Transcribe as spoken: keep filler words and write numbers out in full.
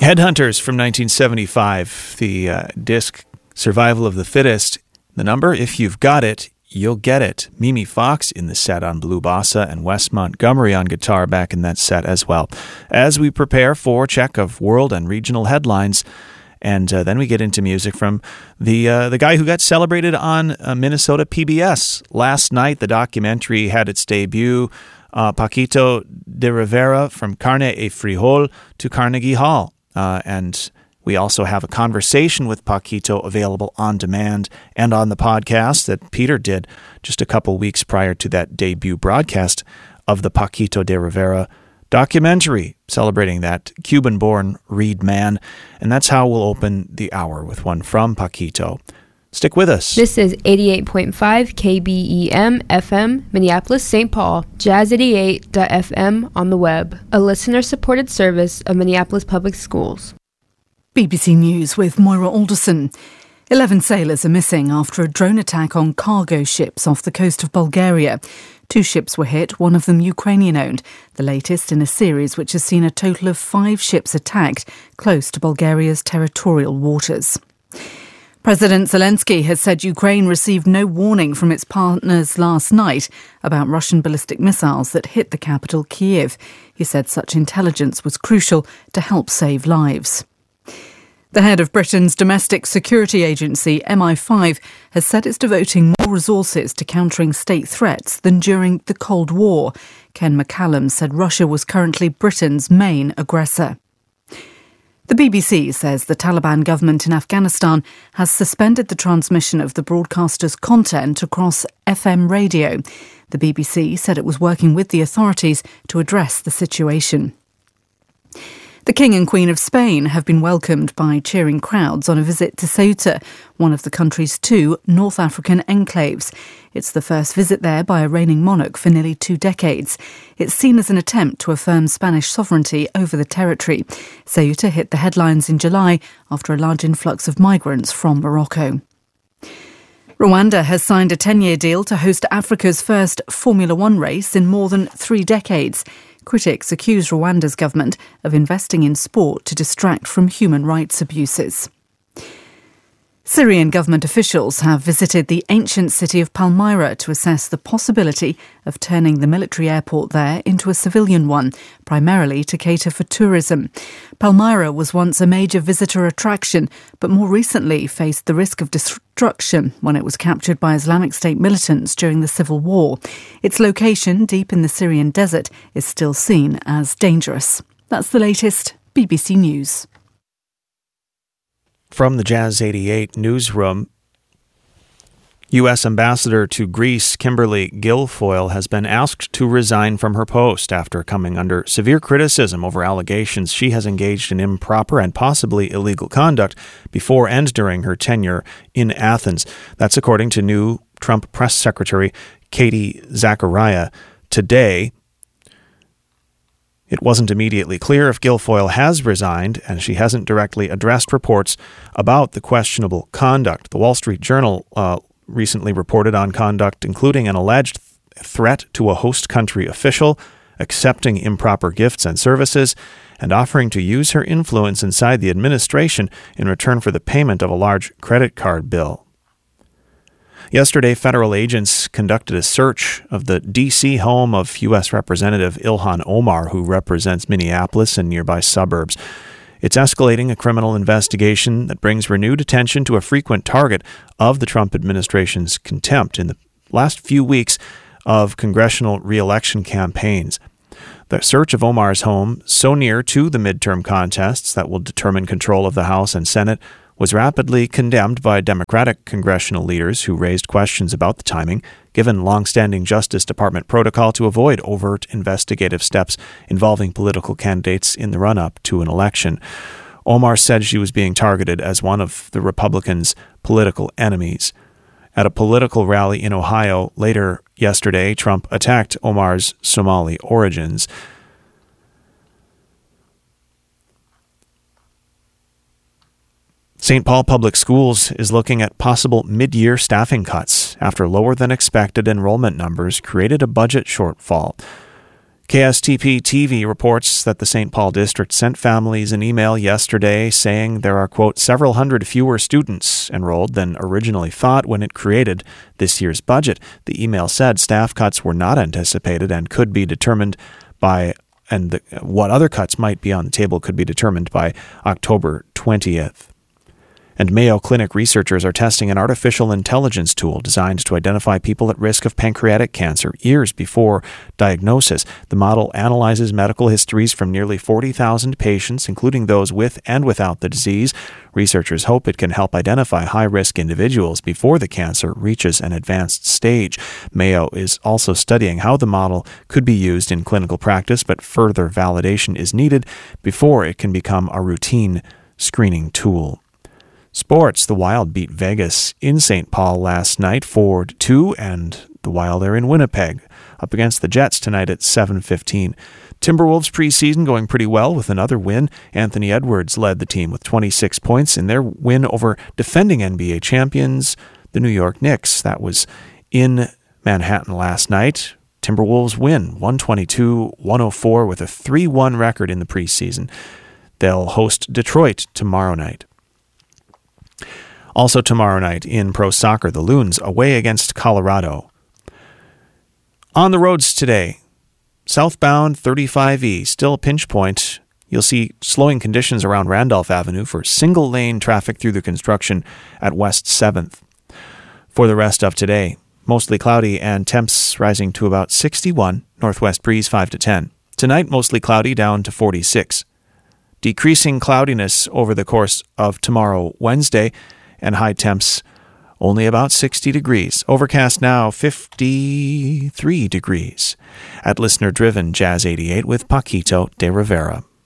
Headhunters from nineteen seventy-five, the uh, disc Survival of the Fittest. The number, if you've got it, you'll get it. Mimi Fox in the set on Blue Bossa and Wes Montgomery on guitar back in that set as well. As we prepare for check of world and regional headlines, and uh, then we get into music from the uh, the guy who got celebrated on uh, Minnesota P B S. Last night, the documentary had its debut. Uh, Paquito de Rivera, From Carne y Frijol to Carnegie Hall. Uh, and we also have a conversation with Paquito available on demand and on the podcast that Peter did just a couple weeks prior to that debut broadcast of the Paquito de Rivera documentary celebrating that Cuban-born Reed man. And that's how we'll open the hour, with one from Paquito. Stick with us. This is eighty-eight point five K B E M F M, Minneapolis, Saint Paul, jazz eighty-eight dot f m on the web, a listener-supported service of Minneapolis Public Schools. B B C News with Moira Alderson. Eleven sailors are missing after a drone attack on cargo ships off the coast of Bulgaria. Two ships were hit, one of them Ukrainian-owned, the latest in a series which has seen a total of five ships attacked close to Bulgaria's territorial waters. President Zelensky has said Ukraine received no warning from its partners last night about Russian ballistic missiles that hit the capital, Kyiv. He said such intelligence was crucial to help save lives. The head of Britain's domestic security agency, M I five, has said it's devoting more resources to countering state threats than during the Cold War. Ken McCallum said Russia was currently Britain's main aggressor. The B B C says the Taliban government in Afghanistan has suspended the transmission of the broadcaster's content across F M radio. The B B C said it was working with the authorities to address the situation. The King and Queen of Spain have been welcomed by cheering crowds on a visit to Ceuta, one of the country's two North African enclaves. It's the first visit there by a reigning monarch for nearly two decades. It's seen as an attempt to affirm Spanish sovereignty over the territory. Ceuta hit the headlines in July after a large influx of migrants from Morocco. Rwanda has signed a ten-year deal to host Africa's first Formula One race in more than three decades. Critics accuse Rwanda's government of investing in sport to distract from human rights abuses. Syrian government officials have visited the ancient city of Palmyra to assess the possibility of turning the military airport there into a civilian one, primarily to cater for tourism. Palmyra was once a major visitor attraction, but more recently faced the risk of destruction when it was captured by Islamic State militants during the civil war. Its location, deep in the Syrian desert, is still seen as dangerous. That's the latest B B C News. From the Jazz eighty-eight newsroom, U S Ambassador to Greece Kimberly Guilfoyle has been asked to resign from her post after coming under severe criticism over allegations she has engaged in improper and possibly illegal conduct before and during her tenure in Athens. That's according to new Trump press secretary Katie Zachariah today. It wasn't immediately clear if Guilfoyle has resigned, and she hasn't directly addressed reports about the questionable conduct. The Wall Street Journal uh, recently reported on conduct including an alleged th- threat to a host country official, accepting improper gifts and services, and offering to use her influence inside the administration in return for the payment of a large credit card bill. Yesterday, federal agents conducted a search of the D C home of U S Representative Ilhan Omar, who represents Minneapolis and nearby suburbs. It's escalating a criminal investigation that brings renewed attention to a frequent target of the Trump administration's contempt in the last few weeks of congressional re-election campaigns. The search of Omar's home, so near to the midterm contests that will determine control of the House and Senate, was rapidly condemned by Democratic congressional leaders who raised questions about the timing, given long-standing Justice Department protocol to avoid overt investigative steps involving political candidates in the run-up to an election. Omar said she was being targeted as one of the Republicans' political enemies. At a political rally in Ohio later yesterday, Trump attacked Omar's Somali origins. Saint Paul Public Schools is looking at possible mid-year staffing cuts after lower-than-expected enrollment numbers created a budget shortfall. K S T P T V reports that the Saint Paul District sent families an email yesterday saying there are, quote, several hundred fewer students enrolled than originally thought when it created this year's budget. The email said staff cuts were not anticipated and could be determined by, and the, what other cuts might be on the table could be determined by October twentieth. And Mayo Clinic researchers are testing an artificial intelligence tool designed to identify people at risk of pancreatic cancer years before diagnosis. The model analyzes medical histories from nearly forty thousand patients, including those with and without the disease. Researchers hope it can help identify high-risk individuals before the cancer reaches an advanced stage. Mayo is also studying how the model could be used in clinical practice, but further validation is needed before it can become a routine screening tool. Sports, the Wild beat Vegas in Saint Paul last night four to two, and the Wild are in Winnipeg up against the Jets tonight at seven fifteen. Timberwolves preseason going pretty well with another win. Anthony Edwards led the team with twenty-six points in their win over defending N B A champions, the New York Knicks. That was in Manhattan last night. Timberwolves win one twenty-two one oh four with a three one record in the preseason. They'll host Detroit tomorrow night. Also tomorrow night in pro soccer, the Loons away against Colorado. On the roads today, southbound thirty-five E, still a pinch point. You'll see slowing conditions around Randolph Avenue for single-lane traffic through the construction at West seventh. For the rest of today, mostly cloudy and temps rising to about sixty-one, northwest breeze five to ten. Tonight, mostly cloudy down to forty-six. Decreasing cloudiness over the course of tomorrow, Wednesday, and high temps only about sixty degrees. Overcast now, fifty-three degrees. At Listener Driven Jazz eighty-eight with Paquito de Rivera.